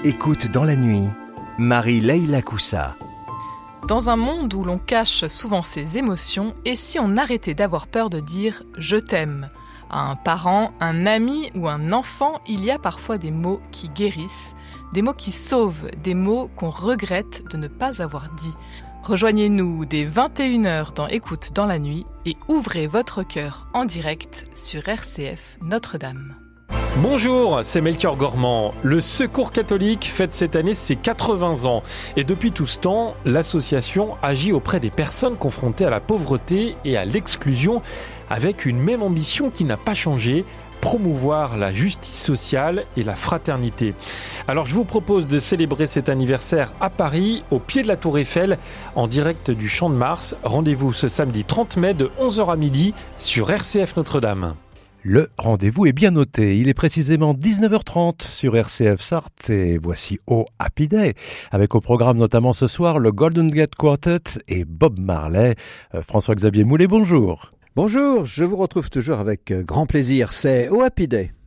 Écoute dans la nuit, Marie-Leila Coussa. Dans un monde où l'on cache souvent ses émotions, et si on arrêtait d'avoir peur de dire « je t'aime » à un parent, un ami ou un enfant, il y a parfois des mots qui guérissent, des mots qui sauvent, des mots qu'on regrette de ne pas avoir dit. Rejoignez-nous dès 21h dans Écoute dans la nuit et ouvrez votre cœur en direct sur RCF Notre-Dame. Bonjour, c'est Melchior Gormand. Le Secours catholique fête cette année ses 80 ans. Et depuis tout ce temps, l'association agit auprès des personnes confrontées à la pauvreté et à l'exclusion avec une même ambition qui n'a pas changé: promouvoir la justice sociale et la fraternité. Alors je vous propose de célébrer cet anniversaire à Paris, au pied de la Tour Eiffel, en direct du Champ de Mars. Rendez-vous ce samedi 30 mai de 11h à midi sur RCF Notre-Dame. Le rendez-vous est bien noté. Il est précisément 19h30 sur RCF Sarthe et voici Oh Happy Day, avec au programme notamment ce soir le Golden Gate Quartet et Bob Marley. François-Xavier Moulet, bonjour. Bonjour, je vous retrouve toujours avec grand plaisir. C'est Oh Happy Day.